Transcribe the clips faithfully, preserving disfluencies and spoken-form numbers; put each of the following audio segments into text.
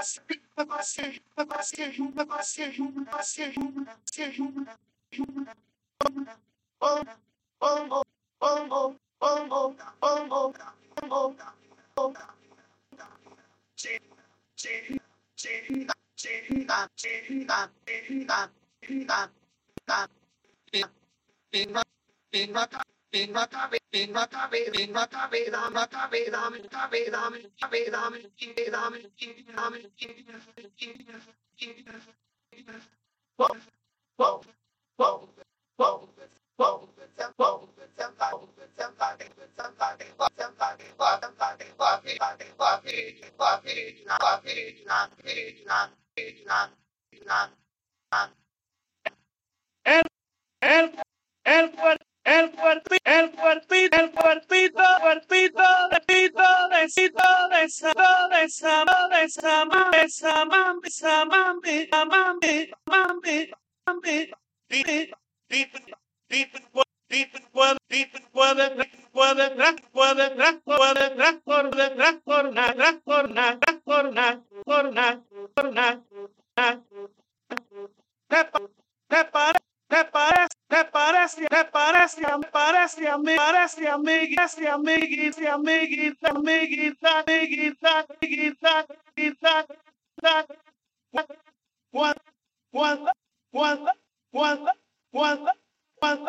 El, el, el, cuer- el, cuerpi- el cuerpito, el cuerpito, cuerpito, de pito, de cito, de sa, de sa, de sa, ma- de sa, mami, sa, mami, sa, mami, mami, mami, di, di, di, di, pu- di, puede, di, puede, puede, tra- puede, tra- puede, tra- por detrás, por na, tra- por na, tra- por na, por na, por na, na. ¿Te, pa- te pare- te parece, te parece, te parece, me parece a mí, parece a mí, parece a mí, grita, a mí, grita, a mí, grita, a mí, grita, grita, grita, grita, cuando, cuando, cuando, cuando, cuando, cuando,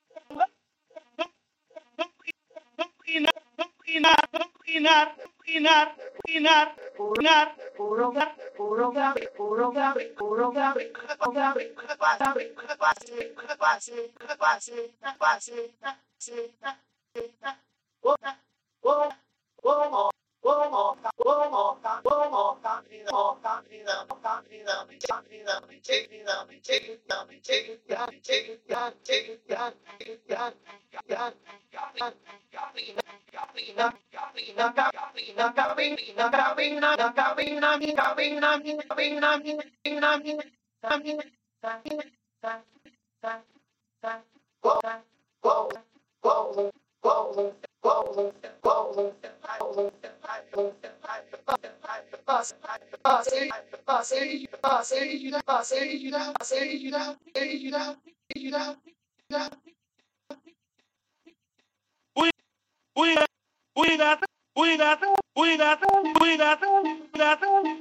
opinar, opinar, opinar, opinar, opinar, opinar, puro gabe, puro gabe, puro gabe, puro gabe, puro gabe, pase, pase, pase, pase, pase, pase, ota, ota, oh, oh, oh, oh, oh, Cuídate, cuídate, cuídate, cuídate, cuídate,